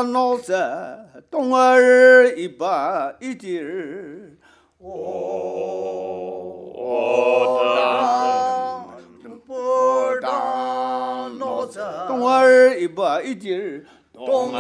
大脑子，冬儿一把一滴儿。 不大脑子， 冬儿一把一滴儿， 冬